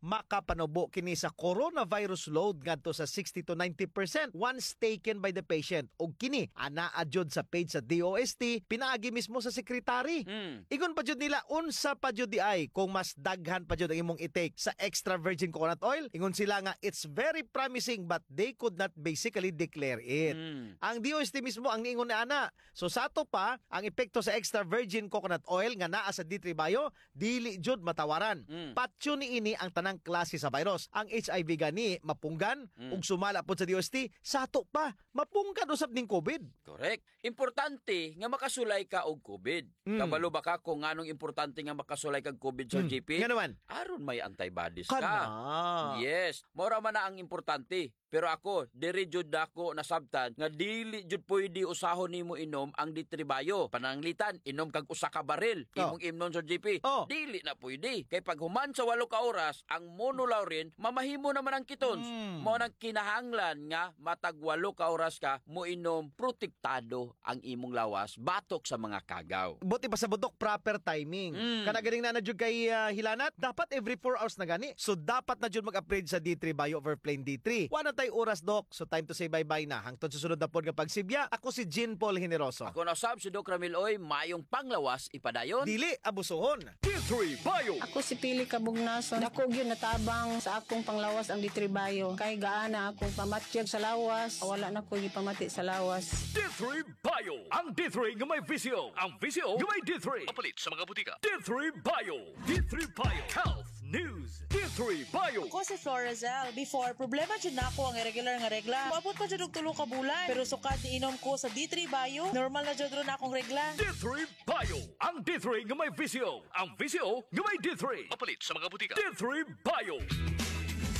makapanubo kini sa coronavirus load ngadto sa 60 to 90% once taken by the patient. Og kini anaa jud sa page sa DOST pinaagi mismo sa sekretary. Ingon pa jud nila unsa pa jud di ay kung mas daghan pa jud ang imong i-take sa extra virgin coconut oil. Ingon sila nga it's very promising but they could not basically declare it. Ang DOST mismo ang niingon na ana. So sato pa ang epekto sa extra virgin coconut oil nga naa sa D3 Bio dili jud matawaran. Patyo ni ini ang tanang klase sa virus. Ang HIV gani mapunggan ug sumala pod sa DOST sato pa mapunggan usab ning COVID. Correct. Importante nga makasulay ka og COVID. Kabalo ba ka kung anong importante nga makasulay kag COVID sa GP? Nga naman. Aron may antibodies Kana. ka. Yes. Mora man na ang importante. Pero ako, diri jud nako nasabtan nga dili jud pwede usahon nimo inom ang D3 Bio. Pananglitan, inom kag usa ka baril imong imnon sa GP. Dili na pwede. Kay pag human sa 8 ka oras, ang monolaurin mamahimo naman ang ketons. Mao nang kinahanglan nga matag 8 ka oras ka mo inom protektado ang imong lawas batok sa mga kagaw. Buti pa sa budok proper timing. Kana ganing na jud kay hilanat, dapat every 4 hours na gani. So dapat na jud mag-upgrade sa D3 Bio over plain D3. Wala tay oras, Dok. So time to say bye-bye na. Hangtod susunod na pod nga pagsibya. Ako si Jean Paul Generoso. Ako na sab si Doc Ramil Oy, mayong panglawas ipadayon. Dili abusohon. D3 Bio. Ako si Pili Kabugnason. Dako gyud natabang sa akong panglawas ang D3 Bio. Kay gaana akong pamatyag sa lawas. Wala na ko gipamati sa lawas. D3 Bio. Ang D3 nga may visyo. Ang visyo nga may D3. Mapalit sa mga butika. D3 Bio. D3 Bio. Health News. D3 Bio. Ako si Florazel. Before, problema jud na ako ang irregular nga regla. Mabot pa jud og 3 ka bulan. Pero sukad ni inom ko sa D3 Bio, normal na jud ron akong regla. D3 Bio. Ang D3 nga may visyo. Ang visyo nga may D3. Mapalit sa mga butika. D3 Bio.